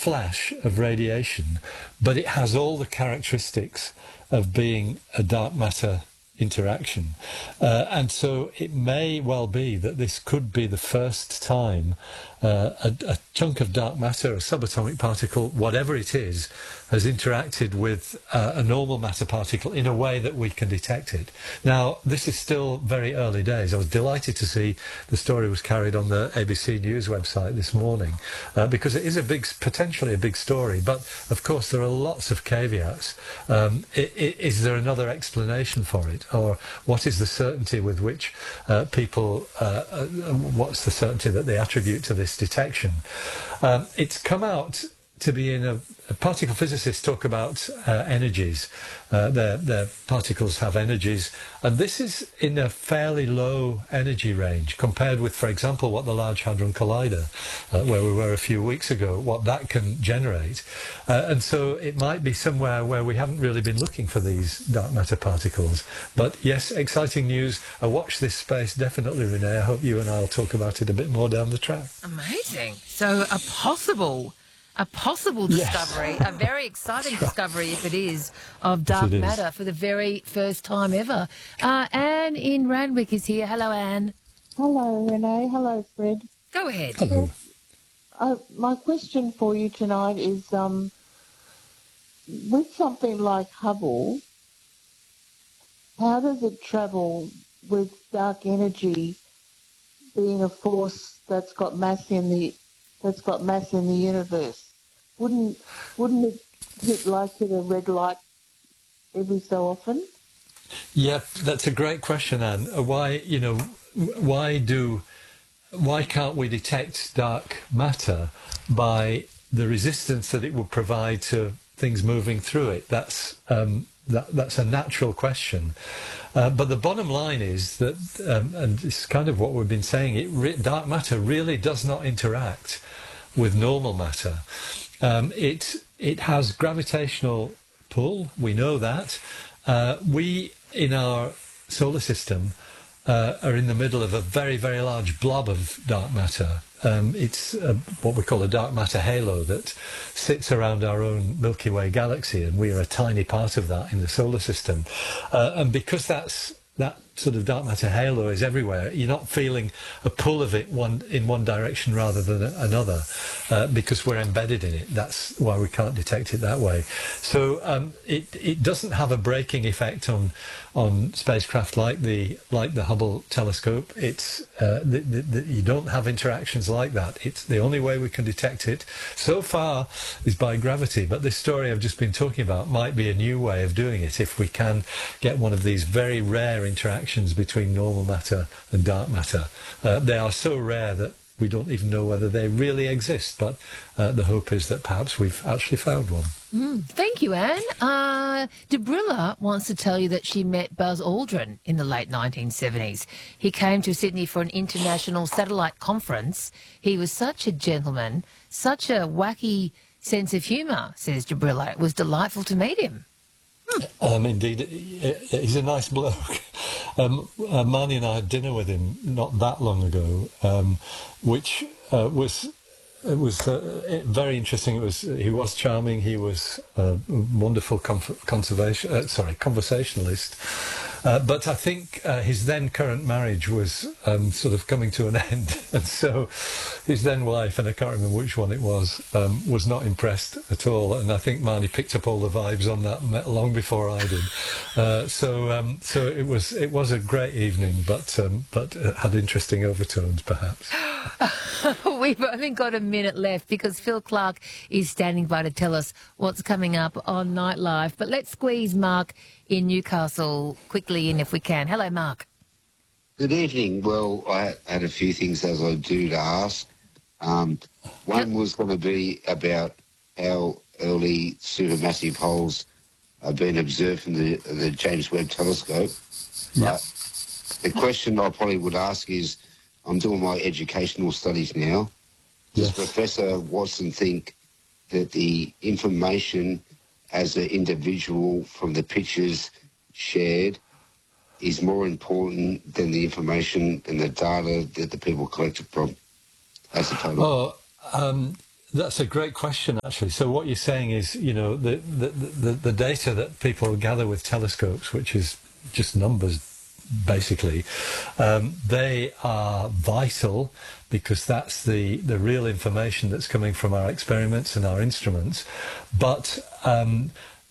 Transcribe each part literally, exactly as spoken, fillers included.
flash of radiation, but it has all the characteristics of being a dark matter interaction. Uh, and so it may well be that this could be the first time uh, a, a chunk of dark matter, a subatomic particle, whatever it is, has interacted with uh, a normal matter particle in a way that we can detect it. Now, this is still very early days. I was delighted to see the story was carried on the A B C News website this morning, uh, because it is a big, potentially a big story. But, of course, there are lots of caveats. Um, i- i- is there another explanation for it? Or what is the certainty with which uh, people, uh, uh, what's the certainty that they attribute to this detection? Um, it's come out to be in a, a particle physicists talk about uh, energies. Uh, their, their particles have energies, and this is in a fairly low energy range compared with, for example, what the Large Hadron Collider, uh, where we were a few weeks ago, what that can generate. Uh, and so it might be somewhere where we haven't really been looking for these dark matter particles. But yes, exciting news. I watch this space, definitely, Renee. I hope you and I will talk about it a bit more down the track. Amazing. So a possible... A possible discovery, yes. A very exciting discovery, if it is, of dark yes, matter for the very first time ever. Uh, Anne in Randwick is here. Hello, Anne. Hello, Renee. Hello, Fred. Go ahead. Hello. Uh, my question for you tonight is, um, with something like Hubble, how does it travel with dark energy being a force that's got mass in the that's got mass in the universe? Wouldn't wouldn't it hit like hit a red light every so often? Yeah, that's a great question, Anne. Uh, Why, you know, why do, why can't we detect dark matter by the resistance that it would provide to things moving through it? That's um, that that's a natural question. Uh, but the bottom line is that, um, and it's kind of what we've been saying, it re- dark matter really does not interact with normal matter. Um, it it has gravitational pull. We know that. Uh, we in our solar system uh, are in the middle of a very very large blob of dark matter. Um, it's uh, what we call a dark matter halo that sits around our own Milky Way galaxy, and we are a tiny part of that in the solar system. Uh, and because that's that sort of dark matter halo is everywhere, you're not feeling a pull of it one in one direction rather than another, uh, because we're embedded in it. That's why we can't detect it that way. So um, it it doesn't have a braking effect on on spacecraft like the like the Hubble telescope. It's uh, the, the, the, you don't have interactions like that. It's the only way we can detect it so far is by gravity. But this story I've just been talking about might be a new way of doing it if we can get one of these very rare interactions between normal matter and dark matter. Uh, they are so rare that we don't even know whether they really exist, but uh, the hope is that perhaps we've actually found one. Mm, thank you, Anne. Uh, Debrilla wants to tell you that she met Buzz Aldrin in the late nineteen seventies. He came to Sydney for an international satellite conference. He was such a gentleman, such a wacky sense of humour, says Debrilla. It was delightful to meet him. Um, indeed, he's a nice bloke. Um, uh, Marnie and I had dinner with him not that long ago, um, which uh, was it was uh, very interesting. It was he was charming. He was a wonderful conf- conservation uh, sorry conversationalist. Uh, but I think uh, his then current marriage was um, sort of coming to an end, and so his then wife, and I can't remember which one it was, um, was not impressed at all. And I think Marnie picked up all the vibes on that long before I did. Uh, so, um, so it was it was a great evening, but um, but it had interesting overtones, perhaps. We've only got a minute left because Phil Clark is standing by to tell us what's coming up on Nightlife. But let's squeeze Mark in Newcastle quickly in if we can. Hello, Mark. Good evening. Well, I had a few things as I do to ask. Um, one yep. was going to be about how early supermassive holes have been observed from the, the James Webb Telescope. Yep. But the question I probably would ask is, I'm doing my educational studies now. Does Yes. Professor Watson think that the information as an individual from the pictures shared is more important than the information and the data that the people collected from as a total? Oh, um, That's a great question, actually. So what you're saying is, you know, the the, the, the data that people gather with telescopes, which is just numbers, basically, um, they are vital because that's the, the real information that's coming from our experiments and our instruments. But um,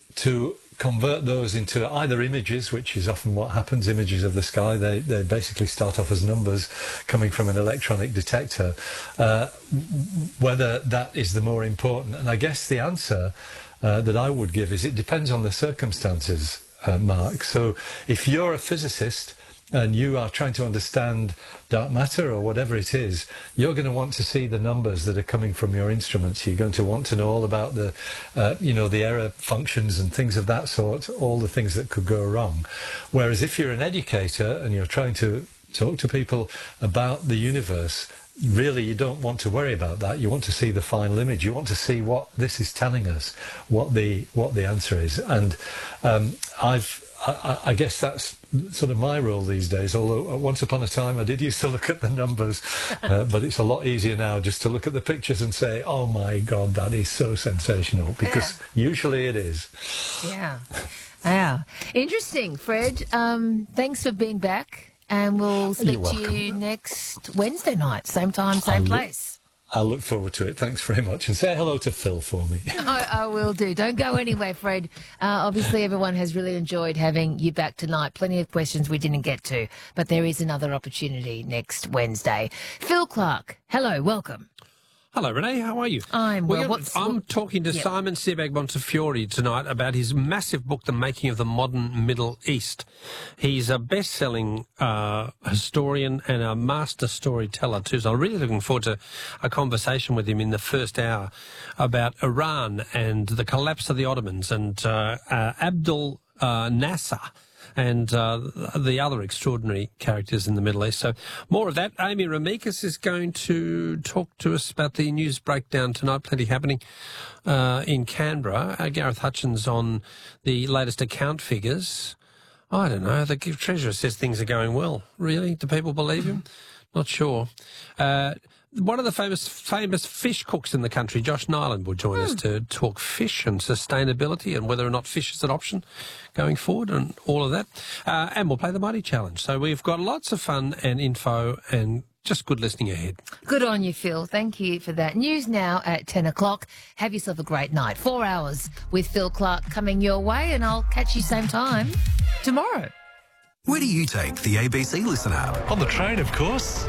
to convert those into either images, which is often what happens, images of the sky, they, they basically start off as numbers coming from an electronic detector, uh, whether that is the more important. And I guess the answer uh, that I would give is it depends on the circumstances, uh, Mark. So if you're a physicist and you are trying to understand dark matter or whatever it is, you're going to want to see the numbers that are coming from your instruments. You're going to want to know all about the, uh, you know, the error functions and things of that sort, all the things that could go wrong. Whereas if you're an educator and you're trying to talk to people about the universe, really you don't want to worry about that. You want to see the final image. You want to see what this is telling us, what the what the answer is. And um, I've I, I guess that's sort of my role these days, although once upon a time I did used to look at the numbers, uh, but it's a lot easier now just to look at the pictures and say, oh my God, that is so sensational, because yeah. usually it is. Yeah. Yeah. Interesting, Fred. Um, thanks for being back, and we'll speak to you next Wednesday night, same time, same I'll place. Look, I'll look forward to it. Thanks very much. And say hello to Phil for me. I, I will do. Don't go anywhere, Fred. Uh, obviously, everyone has really enjoyed having you back tonight. Plenty of questions we didn't get to, but there is another opportunity next Wednesday. Phil Clark, hello, welcome. Hello, Renee. How are you? I'm well. well What's, I'm what, talking to yep. Simon Sebag Montefiore tonight about his massive book, The Making of the Modern Middle East. He's a best-selling uh, historian and a master storyteller too, so I'm really looking forward to a conversation with him in the first hour about Iran and the collapse of the Ottomans and uh, uh, Abdul uh, Nasser and uh, the other extraordinary characters in the Middle East. So more of that. Amy Ramikas is going to talk to us about the news breakdown tonight. Plenty happening uh, in Canberra. Uh, Gareth Hutchins on the latest account figures. I don't know. The Treasurer says things are going well. Really? Do people believe him? Not sure. Uh, one of the famous famous fish cooks in the country, Josh Nyland, will join mm. us to talk fish and sustainability and whether or not fish is an option going forward and all of that. Uh, and we'll play the Mighty Challenge. So we've got lots of fun and info and just good listening ahead. Good on you, Phil. Thank you for that. News now at ten o'clock. Have yourself a great night. Four hours with Phil Clark coming your way, and I'll catch you same time tomorrow. Where do you take the A B C Listen app? On the train, of course.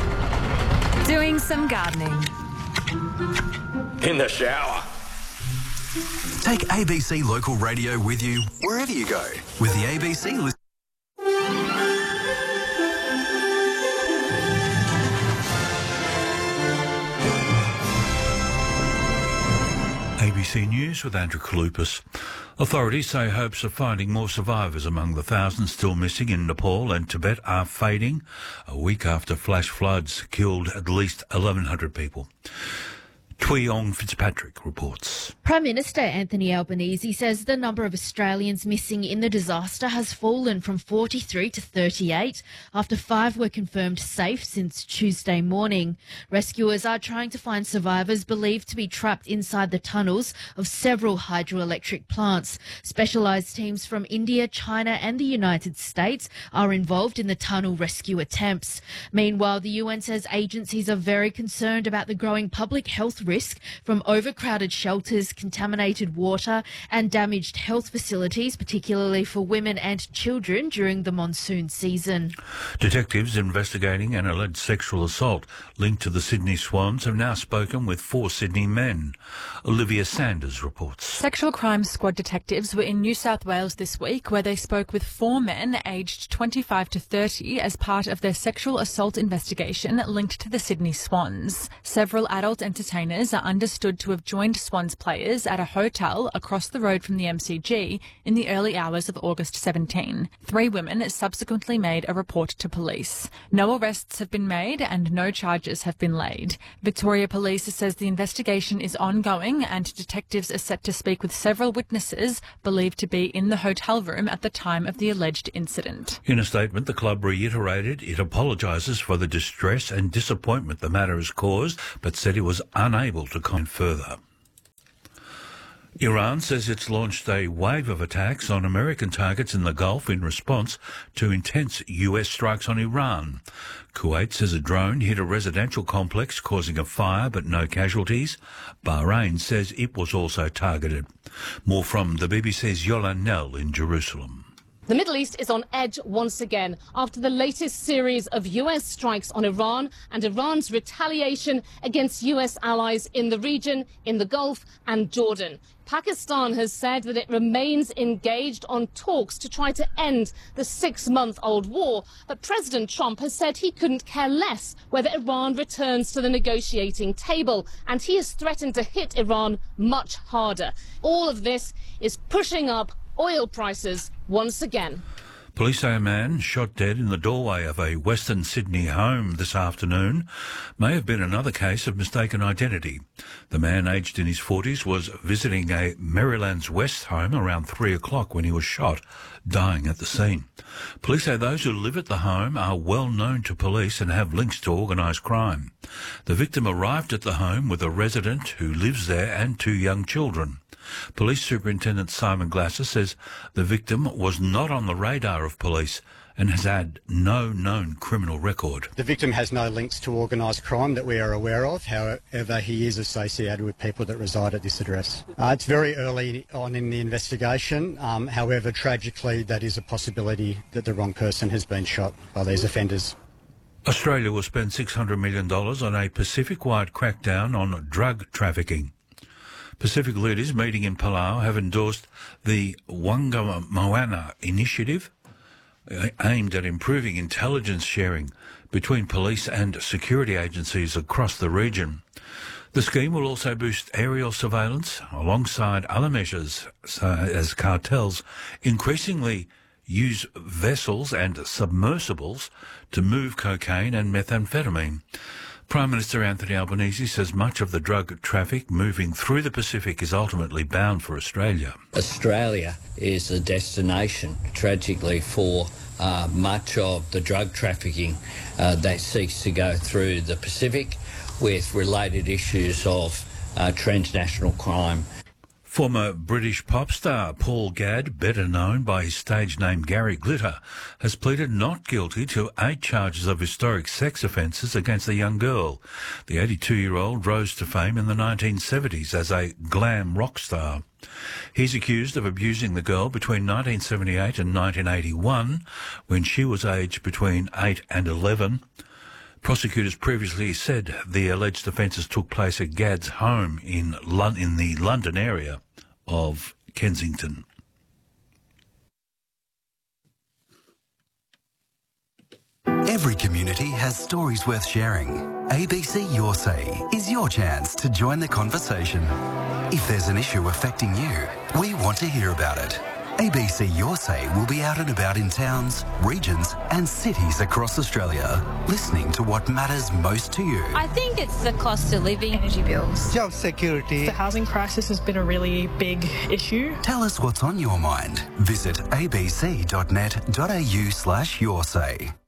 Doing some gardening. In the shower. Take A B C Local Radio with you wherever you go with the A B C Listen. A B C News with Andrew Kalupas. Authorities say hopes of finding more survivors among the thousands still missing in Nepal and Tibet are fading a week after flash floods killed at least eleven hundred people. Tweong Fitzpatrick reports. Prime Minister Anthony Albanese says the number of Australians missing in the disaster has fallen from forty-three to thirty-eight after five were confirmed safe since Tuesday morning. Rescuers are trying to find survivors believed to be trapped inside the tunnels of several hydroelectric plants. Specialised teams from India, China and the United States are involved in the tunnel rescue attempts. Meanwhile, the U N says agencies are very concerned about the growing public health risk from overcrowded shelters, contaminated water and damaged health facilities, particularly for women and children during the monsoon season. Detectives investigating an alleged sexual assault linked to the Sydney Swans have now spoken with four Sydney men. Olivia Sanders reports. Sexual Crimes Squad detectives were in New South Wales this week where they spoke with four men aged twenty-five to thirty as part of their sexual assault investigation linked to the Sydney Swans. Several adult entertainers are understood to have joined Swans players at a hotel across the road from the M C G in the early hours of August seventeenth. Three women subsequently made a report to police. No arrests have been made and no charges have been laid. Victoria Police says the investigation is ongoing and detectives are set to speak with several witnesses believed to be in the hotel room at the time of the alleged incident. In a statement, the club reiterated it apologises for the distress and disappointment the matter has caused, but said it was unable unable to comment further. Iran says it's launched a wave of attacks on American targets in the Gulf in response to intense U S strikes on Iran. Kuwait says a drone hit a residential complex causing a fire but no casualties. Bahrain says it was also targeted. More from the B B C's Yola Nell in Jerusalem. The Middle East is on edge once again after the latest series of U S strikes on Iran and Iran's retaliation against U S allies in the region, in the Gulf and Jordan. Pakistan has said that it remains engaged on talks to try to end the six-month-old war, but President Trump has said he couldn't care less whether Iran returns to the negotiating table, and he has threatened to hit Iran much harder. All of this is pushing up oil prices once again. Police say a man shot dead in the doorway of a Western Sydney home this afternoon may have been another case of mistaken identity. The man, aged in his forties, was visiting a Merrylands West home around three o'clock when he was shot, dying at the scene. Police say those who live at the home are well known to police and have links to organised crime. The victim arrived at the home with a resident who lives there and two young children. Police Superintendent Simon Glasser says the victim was not on the radar of police and has had no known criminal record. The victim has no links to organised crime that we are aware of. However, he is associated with people that reside at this address. Uh, it's very early on in the investigation. Um, however, tragically, that is a possibility that the wrong person has been shot by these offenders. Australia will spend six hundred million dollars on a Pacific-wide crackdown on drug trafficking. Pacific leaders meeting in Palau have endorsed the Wangamoana initiative aimed at improving intelligence sharing between police and security agencies across the region. The scheme will also boost aerial surveillance alongside other measures as cartels increasingly use vessels and submersibles to move cocaine and methamphetamine. Prime Minister Anthony Albanese says much of the drug traffic moving through the Pacific is ultimately bound for Australia. Australia is a destination, tragically, for uh, much of the drug trafficking uh, that seeks to go through the Pacific, with related issues of uh, transnational crime. Former British pop star Paul Gadd, better known by his stage name Gary Glitter, has pleaded not guilty to eight charges of historic sex offences against a young girl. The eighty-two-year-old rose to fame in the nineteen seventies as a glam rock star. He's accused of abusing the girl between nineteen seventy-eight and nineteen eighty-one, when she was aged between eight and eleven. Prosecutors previously said the alleged offences took place at Gadd's home in, Lon- in the London area of Kensington. Every community has stories worth sharing. A B C Your Say is your chance to join the conversation. If there's an issue affecting you, we want to hear about it. A B C Your Say will be out and about in towns, regions and cities across Australia, listening to what matters most to you. I think it's the cost of living, energy bills, job security. The housing crisis has been a really big issue. Tell us what's on your mind. Visit abc dot net dot a u slash your say.